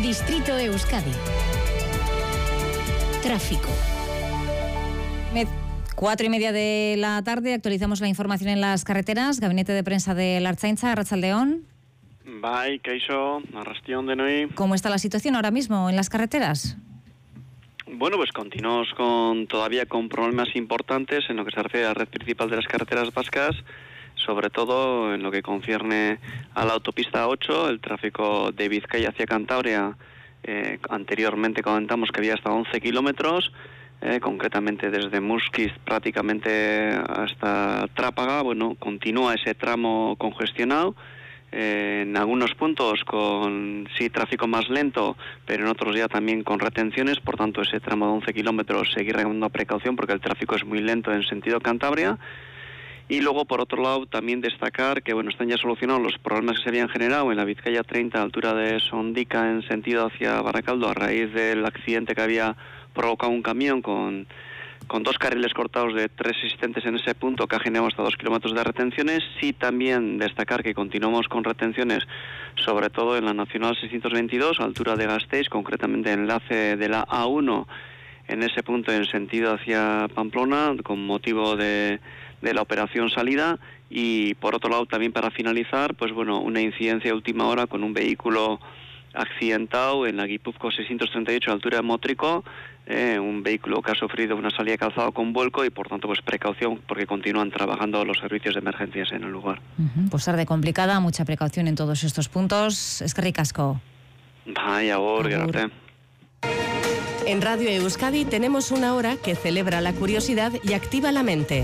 Distrito Euskadi. Tráfico. 4:30 de la tarde, actualizamos la información en las carreteras. Gabinete de prensa de la Ertzaintza, Arratsaldeon. Bai, kaixo, arrastion denoi. ¿Cómo está la situación ahora mismo en las carreteras? Bueno, pues continuamos todavía con problemas importantes en lo que se refiere a la red principal de las carreteras vascas, sobre todo en lo que concierne a la autopista 8, el tráfico de Vizcaya hacia Cantabria. Anteriormente comentamos que había hasta 11 kilómetros, concretamente desde Muskiz prácticamente hasta Trápaga. Bueno, continúa ese tramo congestionado. En algunos puntos con tráfico más lento, pero en otros ya también con retenciones. Por tanto, ese tramo de 11 kilómetros seguir recomendando precaución porque el tráfico es muy lento en sentido Cantabria. Y luego, por otro lado, también destacar que bueno, están ya solucionados los problemas que se habían generado en la Vizcaya 30 a altura de Sondica en sentido hacia Baracaldo a raíz del accidente que había provocado un camión con 2 carriles cortados de 3 existentes en ese punto, que ha generado hasta 2 kilómetros de retenciones. Sí, también destacar que continuamos con retenciones, sobre todo en la Nacional 622, a altura de Gasteiz, concretamente enlace de la A1, en ese punto en sentido hacia Pamplona, con motivo de la operación salida. Y por otro lado, también para finalizar, pues bueno, una incidencia de última hora con un vehículo accidentado en la Guipuzco 638 a altura de Mótrico, un vehículo que ha sufrido una salida de calzado con vuelco y por tanto pues precaución porque continúan trabajando los servicios de emergencias en el lugar. Pues tarde complicada, mucha precaución en todos estos puntos. Eskerrik asko. Bai, agur, gerarte. En Radio Euskadi tenemos una hora que celebra la curiosidad y activa la mente.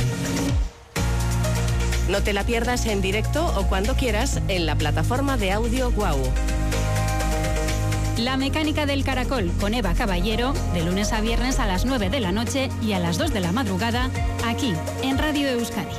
No te la pierdas en directo o cuando quieras en la plataforma de audio Guau. La mecánica del caracol con Eva Caballero, de lunes a viernes a las 9 de la noche y a las 2 de la madrugada, aquí en Radio Euskadi.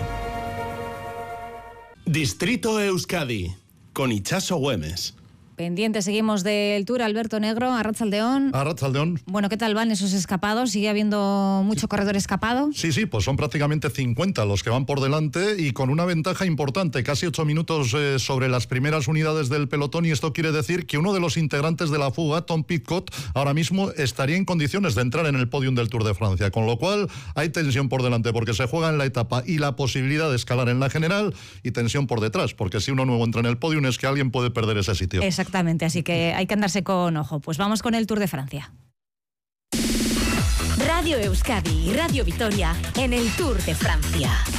Distrito Euskadi, con Itxaso Güemes. Pendiente, seguimos del Tour. Alberto Negro, Arratsaldeon. Arratsaldeon. Bueno, ¿qué tal van esos escapados? ¿Sigue habiendo mucho corredor escapado? Sí, pues son prácticamente 50 los que van por delante y con una ventaja importante, casi 8 minutos sobre las primeras unidades del pelotón, y esto quiere decir que uno de los integrantes de la fuga, Tom Pidcock, ahora mismo estaría en condiciones de entrar en el podium del Tour de Francia, con lo cual hay tensión por delante porque se juega en la etapa y la posibilidad de escalar en la general, y tensión por detrás, porque si uno nuevo entra en el podium es que alguien puede perder ese sitio. Exactamente, así que hay que andarse con ojo. Pues vamos con el Tour de Francia. Radio Euskadi y Radio Vitoria en el Tour de Francia.